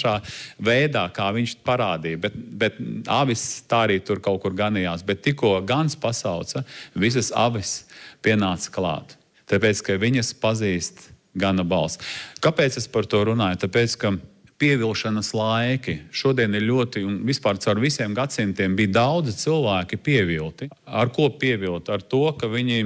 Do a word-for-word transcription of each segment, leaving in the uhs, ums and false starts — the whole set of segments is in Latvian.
pašā veidā, kā viņš parādīja. Bet, bet avis tā arī tur kaut kur ganījās. Bet tikko gans pasauca, visas avis pienāca klāt. Tāpēc, ka viņas pazīst gana balss. Kāpēc es par to runāju? Tāpēc, ka pievilšanas laiki šodien ir ļoti, un vispār caur visiem gadsimtiem bija daudzi cilvēki pievilti. Ar ko pievilti? Ar to, ka viņi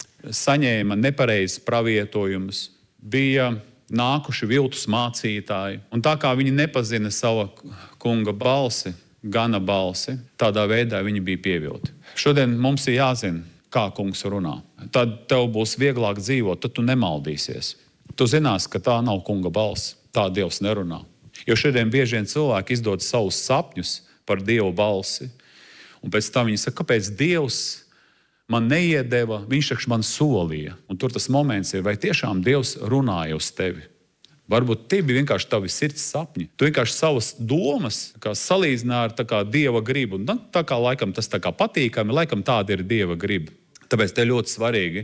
saņēma nepareizes pravietojumus, bija nākuši viltus mācītāji. Un tā kā viņi nepazina sava kunga balsi, gana balsi, tādā veidā viņi bija pievilti. Šodien mums ir jāzina, kā kungs runā. Tad tev būs vieglāk dzīvot, tad tu nemaldīsies. Tu zinās, ka tā nav kunga balss, tā Dievs nerunā. Jo šodien bieži vien cilvēki izdod savus sapņus par Dievu balsi, un pēc tam viņi saka, kāpēc Dievs man neiedeva, viņš taču man solīja. Un tur tas moments ir, vai tiešām Dievs runāja uz tevi. Varbūt tie bija vienkārši tavi sirds sapņi. Tu vienkārši savas domas kā salīdzināji ar tā kā Dieva gribu. Un tā kā laikam tas tā kā patīkami, laikam tāda ir Dieva griba. Tāpēc te ļoti svarīgi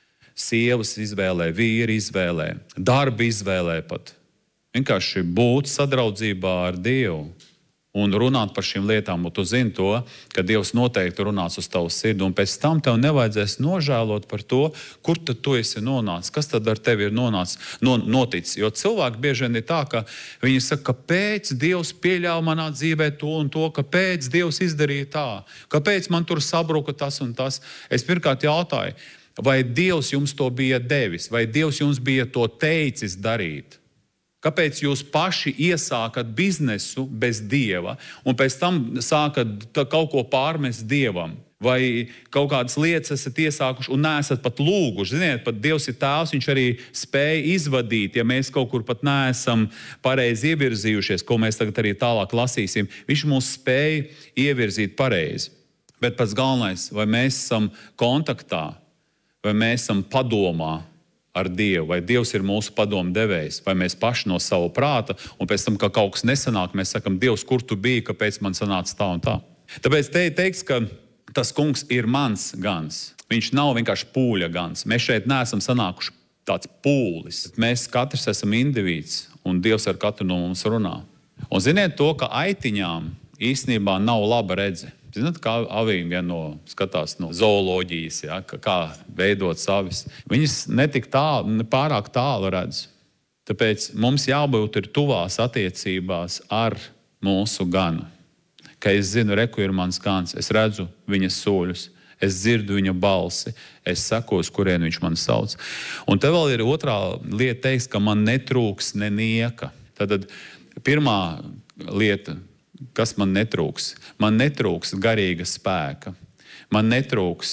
sievas izvēlē, vīri izvēlē, darbi izvēlē pat. Vienkārši būt sadraudzībā ar Dievu un runāt par šīm lietām. Un tu zini to, ka Dievs noteikti runās uz tavu sirdi. Un pēc tam tev nevajadzēs nožēlot par to, kur tad tu esi nonācis, kas tad ar tevi ir nonācis, no, noticis. Jo cilvēki bieži vien ir tā, ka viņi saka, kāpēc Dievs pieļāva manā dzīvē to un to, kāpēc Dievs izdarīja tā, kāpēc man tur sabruka tas un tas. Es pirmkārt jautāju, vai Dievs jums to bija devis, vai Dievs jums bija to teicis darīt? Kāpēc jūs paši iesākat biznesu bez Dieva un pēc tam sākat kaut ko pārmest Dievam? Vai kaut kādas lietas esat iesākuši un neesat pat lūguši? Ziniet, pat Dievs ir tēvs, viņš arī spēja izvadīt, ja mēs kaut kur pat neesam pareizi ievirzījušies, ko mēs tagad arī tālāk lasīsim. Viņš mūs spēja ievirzīt pareizi. Bet pats galvenais, vai mēs esam kontaktā, vai mēs esam padomā ar Dievu, vai Dievs ir mūsu padomu devējs, vai mēs paši no savu prāta, un pēc tam, ka kaut kas nesanāk, mēs sakam, Dievs, kur tu biji, kāpēc man sanāca tā un tā. Tāpēc te teiks, ka tas kungs ir mans gans. Viņš nav vienkārši pūļa gans. Mēs šeit neesam sanākuši tāds pūlis. Mēs katrs esam indivīds, un Dievs ar katru no mums runā. Un ziniet to, ka aitiņām īstenībā nav laba redze. Zināt, kā avīm vien no, skatās no zooloģijas, ja, kā veidot savis. Viņas netik tālu, ne pārāk tālu redz. Tāpēc mums jābūt ir tuvās attiecībās ar mūsu ganu. Ka es zinu, reku ir mans gans, es redzu viņa soļus, es dzirdu viņa balsi, es sekoju, kurien viņš man sauc. Un te vēl ir otrā lieta teiks, ka man netrūks nenieka. Tad pirmā lieta, kas man netrūks? Man netrūks garīga spēka. Man netrūks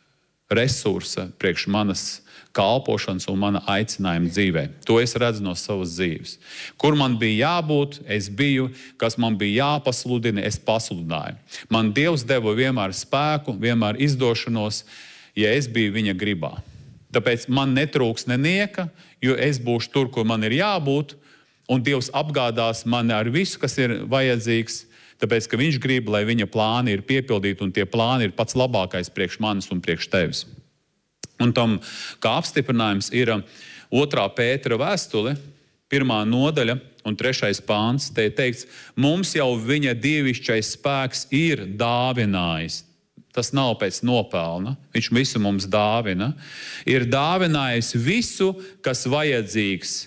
resursa priekš manas kalpošanas un mana aicinājuma dzīvē. To es redzu no savas dzīves. Kur man bija jābūt, es biju, kas man bija jāpasludina, es pasludināju. Man Dievs deva vienmēr spēku, vienmēr izdošanos, ja es biju viņa gribā. Tāpēc man netrūks nenieka, jo es būšu tur, kur man ir jābūt, un Dievs apgādās mani ar visu, kas ir vajadzīgs, tāpēc, ka viņš grib, lai viņa plāni ir piepildīti, un tie plāni ir pats labākais priekš manis un priekš tevis. Un tam, kā apstiprinājums, ir otrā Pētera vēstule, pirmā nodaļa un trešais pāns. Te ir teikts, mums jau viņa dievišķais spēks ir dāvinājis. Tas nav pēc nopelna, viņš visu mums dāvina. Ir dāvinājis visu, kas vajadzīgs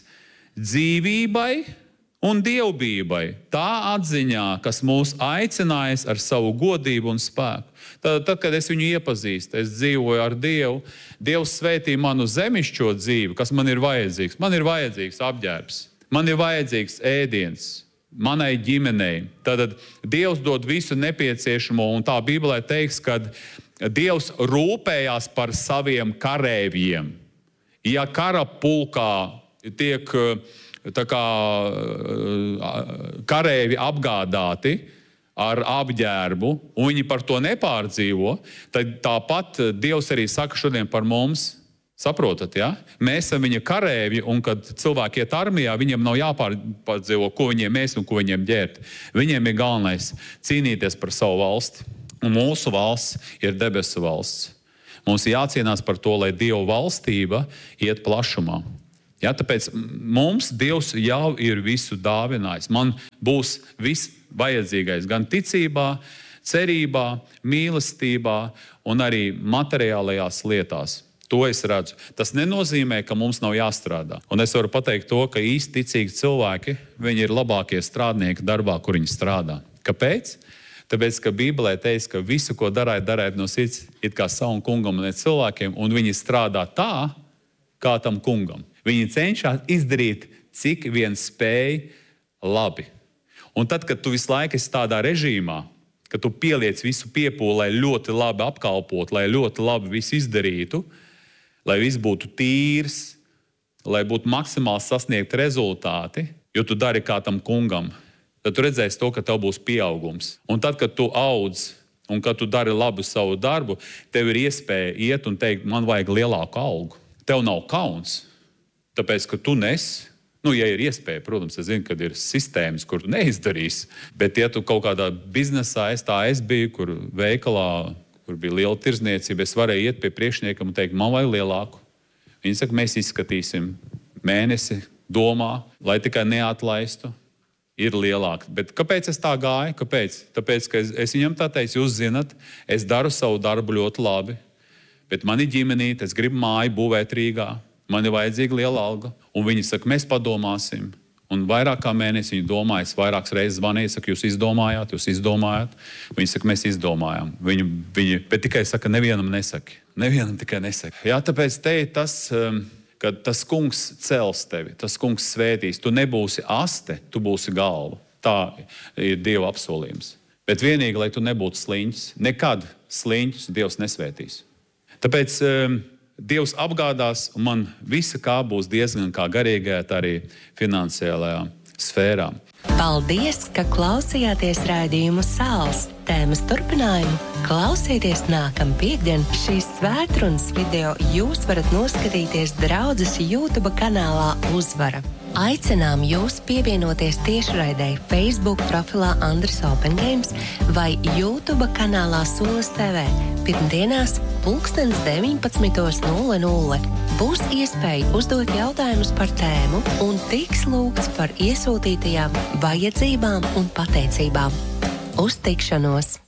dzīvībai un dievbībai, tā atziņā, kas mūs aicinājis ar savu godību un spēku. Tad, tad, kad es viņu iepazīstu, es dzīvoju ar Dievu, Dievs svētī manu zemišķo dzīvi, kas man ir vajadzīgs. Man ir vajadzīgs apģērbs, man ir vajadzīgs ēdiens, manai ģimenei. Tad Dievs dod visu nepieciešamo, un tā Bībelē teiks, ka Dievs rūpējās par saviem karēviem. Ja kara pulkā tiek tā kā karēvi apgādāti ar apģērbu, un viņi par to nepārdzīvo, tad tāpat Dievs arī saka šodien par mums, saprotat, ja? Mēs esam viņa karēvi, un kad cilvēki iet armijā, viņiem nav jāpārdzīvo, ko viņiem mēs un ko viņiem ģērt. Viņiem ir galvenais cīnīties par savu valsti, un mūsu valsts ir debesu valsts. Mums ir jācīnās par to, lai Dieva valstība iet plašumā. Ja, tāpēc mums Dievs jau ir visu dāvinājis. Man būs viss vajadzīgais gan ticībā, cerībā, mīlestībā un arī materiālajās lietās. To es redzu. Tas nenozīmē, ka mums nav jāstrādā. Un es varu pateikt to, ka īsti ticīgi cilvēki, viņi ir labākie strādnieki darbā, kur viņi strādā. Kāpēc? Tāpēc, ka Bībelē teiks, ka visu, ko darāt, darāt no sirds, it kā savam kungam un ne cilvēkiem, un viņi strādā tā, kā tam kungam. Viņi cenšas izdarīt, cik vien spēj labi. Un tad, kad tu visu laiku esi tādā režīmā, ka tu pieliec visu piepūli, lai ļoti labi apkalpot, lai ļoti labi visu izdarītu, lai viss būtu tīrs, lai būtu maksimāli sasniegt rezultāti, jo tu dari kā tam kungam, tad tu redzēsi to, ka tev būs pieaugums. Un tad, kad tu audz un kad tu dari labu savu darbu, tev ir iespēja iet un teikt, man vajag lielāku algu. Tev nav kauns, tāpēc, ka tu nes. Nu, ja ir iespēja, protams, es zinu, ka ir sistēmas, kur tu neizdarīsi, bet ja tu kaut kādā biznesā, es tā es biju, kur veikalā, kur bija liela tirzniecība, es varēju iet pie priekšniekam un teikt, man vajag lielāku. Viņi saka, mēs izskatīsim mēnesi, domā, lai tikai neatlaistu, ir lielāka. Bet kāpēc es tā gāju? Kāpēc? Tāpēc, ka es, es viņam tā teicu, jūs zinat, es daru savu darbu ļoti labi, bet man ir ģimenīte, es gribu māju būvēt Rīgā. Man ir vajadzīga liela alga. Un viņi saka, mēs padomāsim. Un vairāk kā mēnesi viņi domāja, es vairākas reizes zvanīju, saka, jūs izdomājāt, jūs izdomājāt. Viņi saka, mēs izdomājām. Viņi, viņi, bet tikai saka, nevienam nesaki. Nevienam tikai nesaki. Jā, tāpēc te ir tas, ka tas kungs cels tevi, tas kungs svētīs. Tu nebūsi aste, tu būsi galva. Tā ir Dieva apsolījums. Bet vienīgi, lai tu nebūtu sliņķis, nekad sliņķus Dievs nesvētīs. Tāpēc Dievs apgādās, un man visa kā būs diezgan kā garīgajā, tā arī finansiālajā sfērā. Paldies, ka klausījāties raidījumu Sāls. Tēmas turpinājumu klausieties nākamā piektdien. Šīs svētrunas video jūs varat noskatīties draudzes YouTube kanālā Uzvara. Aicinām jūs pievienoties tiešraidei Facebook profilā Andris Open Games vai YouTube kanālā Solis T V. Pirmdienās pulkstens deviņpadsmitos nulle nulle. Būs iespēja uzdot jautājumus par tēmu un tiks lūgts par iesūtītajām vajadzībām un pateicībām. Uz tikšanos!